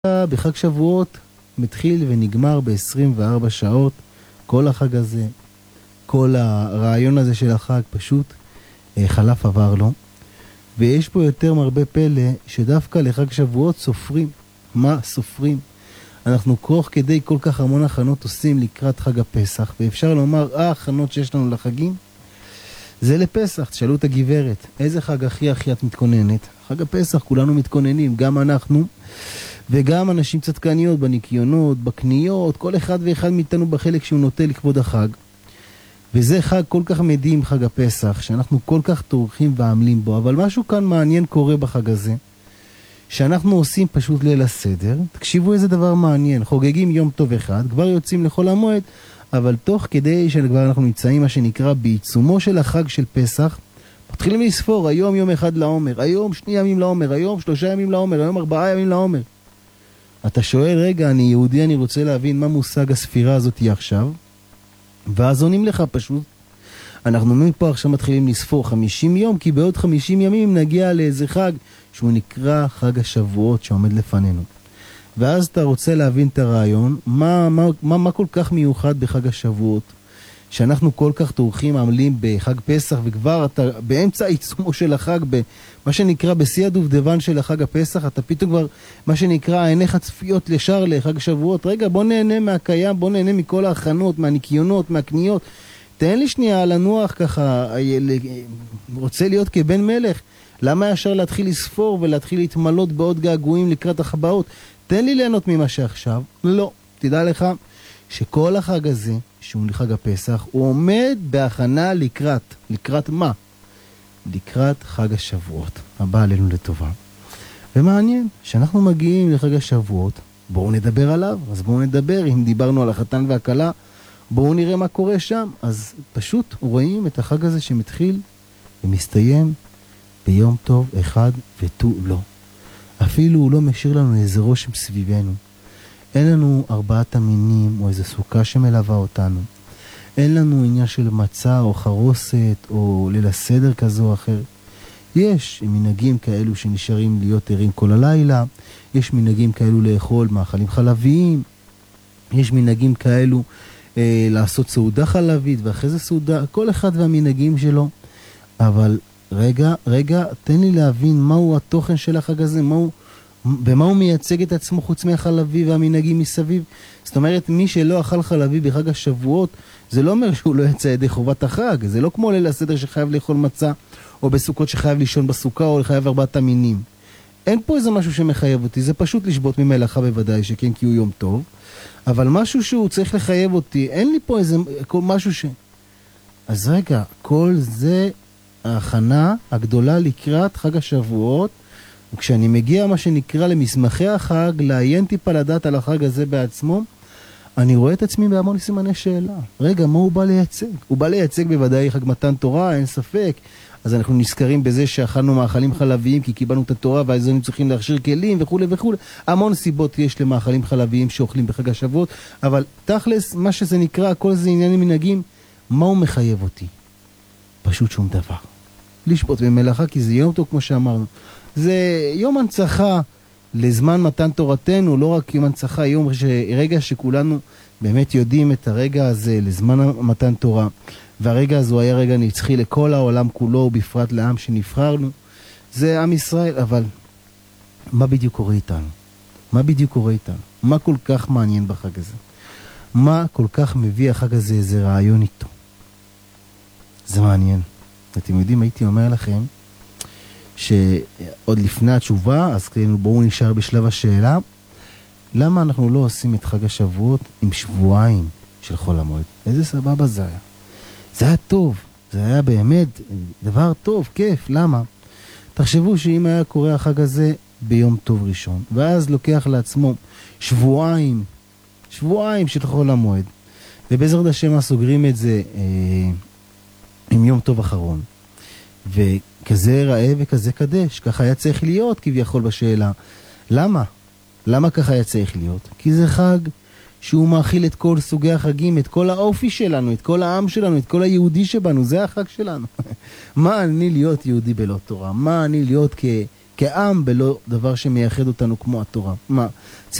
בחג שבועות מתחיל ונגמר ב-24 שעות, כל החג הזה, כל הרעיון הזה של החג פשוט חלף עבר לו. ויש פה יותר מרבה פלא שדווקא לחג שבועות סופרים. מה סופרים? אנחנו כוח כדי כל כך המון הכנות עושים לקראת חג הפסח, ואפשר לומר, ההכנות שיש לנו לחגים זה לפסח. תשאלו את הגברת, איזה חג הכי את מתכוננת? חג הפסח, כולנו מתכוננים, גם אנחנו וגם אנשים צדקניות בניקיונות, בקניות, כל אחד ואחד מאיתנו בחלק שהוא נוטה לכבוד החג. וזה חג כל כך מדהים, חג הפסח, שאנחנו כל כך טורחים ועמלים בו. אבל משהו כאן מעניין קורה בחג הזה, שאנחנו עושים פשוט ליל הסדר. תקשיבו איזה דבר מעניין, חוגגים יום טוב אחד, כבר יוצאים לחול המועד, אבל תוך כדי שכבר אנחנו נמצאים מה שנקרא בעיצומו של החג של פסח, מתחילים לספור, היום יום אחד לעומר, היום 2 ימים לעומר, היום 3 ימים לעומר, היום 4 ימים לעומר. אתה שואל, רגע, אני יהודי, אני רוצה להבין מה מושג הספירה הזאת היא עכשיו, ואז עונים לך פשוט, אנחנו מפה עכשיו מתחילים לספור 50 יום, כי בעוד 50 ימים נגיע לאיזה חג שהוא נקרא חג השבועות שעומד לפנינו. ואז אתה רוצה להבין את הרעיון, מה כל כך מיוחד בחג השבועות, שאנחנו כל כך טורחים עמלים בחג פסח, וכבר אתה באמצע עיצומו של החג, מה שנקרא בשיא הדובדבן של החג הפסח, אתה פתאום כבר, מה שנקרא, עיניך צפיות לשער לחג השבועות. רגע, בוא נהנה מהקיים, בוא נהנה מכל ההכנות, מהניקיונות, מהקניות. תן לי שנייה לנוח ככה, רוצה להיות כבן מלך. למה ישר להתחיל לספור ולהתחיל להתמלות בעוד געגועים לקראת החבאות? תן לי ליהנות ממה שעכשיו. לא, תדע לך שכל החג הזה, שהוא לחג הפסח, הוא עומד בהכנה לקראת מה? לקראת חג השבועות, הבא עלינו לטובה. ומעניין, שאנחנו מגיעים לחג השבועות, בואו נדבר עליו. אז בואו נדבר, אם דיברנו על החתן והכלה, בואו נראה מה קורה שם. אז פשוט רואים את החג הזה שמתחיל ומסתיים ביום טוב אחד ותו לא. אפילו הוא לא משאיר לנו איזה רושם סביבנו. אין לנו 4 המינים או איזו סוכה שמלווה אותנו. אין לנו עניין של מצה או חרוסת או ליל הסדר כזו או אחר. יש מנהגים כאלו שנשארים להיות ערים כל הלילה. יש מנהגים כאלו לאכול מאכלים חלביים. יש מנהגים כאלו לעשות סעודה חלבית ואחרי זה סעודה. כל אחד והמנהגים שלו. אבל רגע, תן לי להבין מהו התוכן של החג הזה, במה הוא מייצג את עצמו חוץ מהחלבי והמנהגים מסביב. זאת אומרת, מי שלא אכל חלבי בחג השבועות, זה לא אומר שהוא לא יצא ידי חובת החג. זה לא כמו ליל הסדר שחייב לאכול מצה, או בסוכות שחייב לישון בסוכה, או לחייב 4 המינים. אין פה איזה משהו שמחייב אותי, זה פשוט לשבות ממלאכה בוודאי שכן, כי הוא יום טוב. אבל משהו שהוא צריך לחייב אותי, אין לי פה איזה משהו אז רגע, כל זה ההכנה הגדולה לקראת חג השבועות, וכשאני מגיע מה שנקרא למסמכי החג, לעיין טיפה לדעת על החג הזה בעצמו, אני רואה את עצמי בהמון סימני שאלה. רגע, מה הוא בא לייצג? הוא בא לייצג בוודאי חג מתן תורה, אין ספק. אז אנחנו נזכרים בזה שאכלנו מאכלים חלביים כי קיבלנו את התורה, ואז היינו צריכים להכשיר כלים וכו' וכו'. המון סיבות יש למאכלים חלביים שאוכלים בחג השבועות, אבל תכלס, מה שזה נקרא, כל זה עניינים מנהגים, מה הוא מחייב אותי? פשוט שום דבר. לשבות במלאכה, כי זה יום טוב כמו שאמרנו. זה יום הנצחה לזמן מתן תורתנו, לא רק יום הנצחה, רגע שכולנו באמת יודעים את הרגע הזה לזמן מתן תורה, והרגע הזה היה רגע נצחי לכל העולם כולו, ובפרט לעם שנבחרנו, זה עם ישראל. אבל מה בדיוק קורה איתנו? מה כל כך מעניין בחג הזה? מה כל כך מביא החג הזה איזה רעיון איתו? זה מעניין. אתם יודעים, הייתי אומר לכם שעוד לפני התשובה, אז בואו נשאר בשלב השאלה, למה אנחנו לא עושים את חג השבועות עם שבועיים של חול המועד? איזה סבבה זה היה. זה היה טוב, זה היה באמת דבר טוב, כיף. למה? תחשבו שאם היה קורה החג הזה ביום טוב ראשון, ואז לוקח לעצמו שבועיים של חול המועד, ובעזרת השם סוגרים את זה עם יום טוב אחרון, וכזה ראה וכזה קדש. ככה היה צריך להיות כביכול בשאלה. למה ככה היה צריך להיות? כי זה חג שהוא מאכיל את כל סוגי החגים, את כל האופי שלנו, את כל העם שלנו, את כל היהודי שבנו. זה החג שלנו. מה אני להיות יהודי בלא תורה? מה אני להיות כעם בלא דבר שמייחד אותנו כמו התורה. מה?